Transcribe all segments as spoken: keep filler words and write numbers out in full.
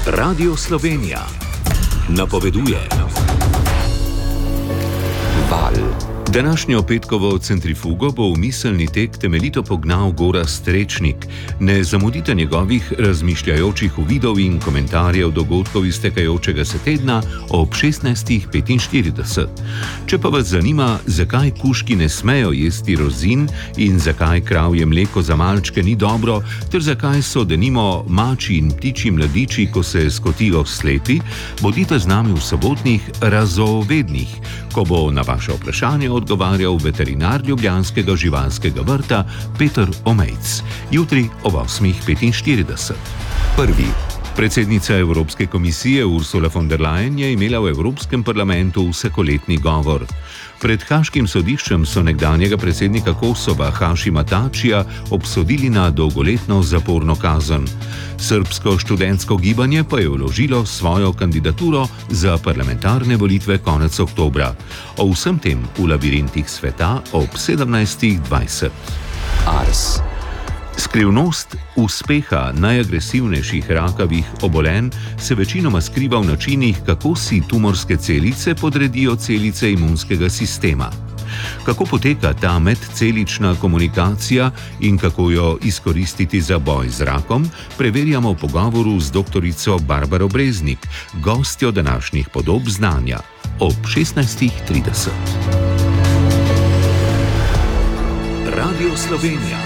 Radio Slovenija napoveduje Val. Današnjo petkovo centrifugo bo v miselni tek temeljito pognal Gorazd Strečnik. Ne zamudite njegovih razmišljajočih uvidov in komentarjev dogodkov iztekajočega se tedna ob šestnajstih petinštirideset. Če pa vas zanima, zakaj kužki ne smejo jesti rozin in zakaj kravje mleko za malčke ni dobro, ter zakaj so denimo mači in ptičji mladiči, ko se skotijo, slepi, bodite z nami v sobotnih Razovednih, ko bo na vaše vprašanje odgovarjal veterinar ljubljanskega živalskega vrta Peter Omejc. Jutri ob osmih petinštirideset. Prvi. Predsednica Evropske komisije Ursula von der Leyen je imela v Evropskem parlamentu vsakoletni govor. Pred Haaškim sodiščem so nekdanjega predsednika Kosova Hašima Tačija obsodili na dolgoletno zaporno kazen. Srbsko študentsko gibanje pa je vložilo svojo kandidaturo za parlamentarne volitve konec oktobra. O vsem tem v labirintih sveta ob sedemnajstih dvajset. Ars. Skrivnost uspeha najagresivnejših rakavih obolenj se večinoma skriva v načinih, kako si tumorske celice podredijo celice imunskega sistema. Kako poteka ta medcelična komunikacija in kako jo izkoristiti za boj z rakom, preverjamo v pogovoru z doktorico Barbaro Breznik, gostjo današnjih Podob znanja, ob šestnajstih trideset. Radio Slovenija.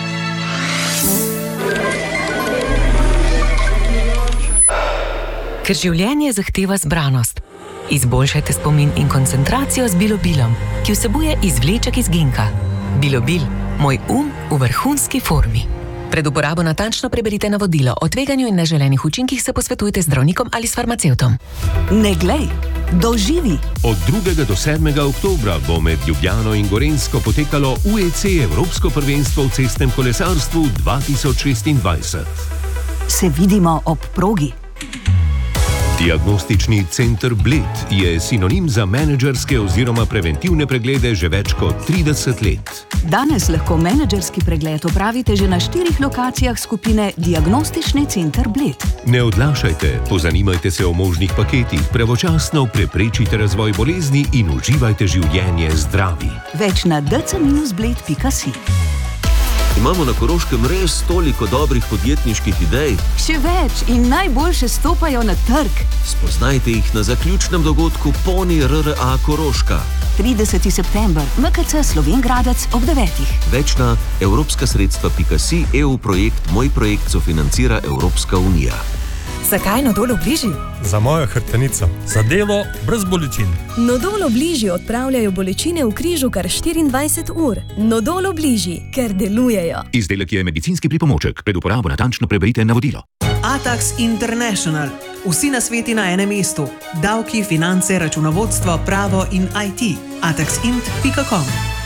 Ker življenje zahteva zbranost. Izboljšajte spomin in koncentracijo z Bilobilom, ki vsebuje izvleček iz ginka. Bilobil, moj um v vrhunski formi. Pred uporabo natančno preberite navodilo. O tveganju in neželenih učinkih se posvetujte z zdravnikom ali s farmacevtom. Ne glej, doživi! Od drugega do sedmega oktobra bo med Ljubljano in Gorenjsko potekalo U E C Evropsko prvenstvo v cestnem kolesarstvu dva tisoč šestindvajset. Se vidimo ob progi. Diagnostični center Bled je sinonim za menedžerske oziroma preventivne preglede že več kot trideset let. Danes lahko menedžerski pregled opravite že na štirih lokacijah skupine Diagnostični center Bled. Ne odlašajte, pozanimajte se o možnih paketih, pravočasno preprečite razvoj bolezni in uživajte življenje zdravi. Več na d c minus bled pika si. Imamo na Koroškem res toliko dobrih podjetniških idej. Še več in najboljše stopajo na trg. Spoznajte jih na zaključnem dogodku Poni R R A Koroška. trideseti september, M K C Slovengradec ob devetih. Več na evropska sredstva pika si, E U projekt Moj projekt sofinancira Evropska unija. Zakaj Nodol Obliži? Za mojo hrbtenico. Za delo brez bolečin. Nodol Obliži odpravljajo bolečine v križu kar štiriindvajset ur. Nodol Obliži, ker delujejo. Izdelek je medicinski pripomoček. Pred uporabo natančno preberite navodilo. Atax International. Vsi nasveti na enem mestu. Davki, finance, računovodstvo, pravo in I T. atax int pika com.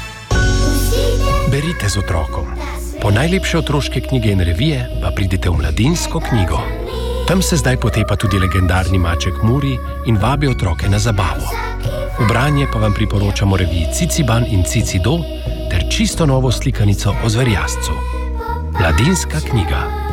Berite z otrokom. Po najlepše otroške knjige in revije pa pridite v Mladinsko knjigo. Tam se zdaj potepa tudi legendarni maček Muri in vabi otroke na zabavo. V branje pa vam priporočamo reviji Ciciban in Cicido ter čisto novo slikanico o zverjascu. Mladinska knjiga.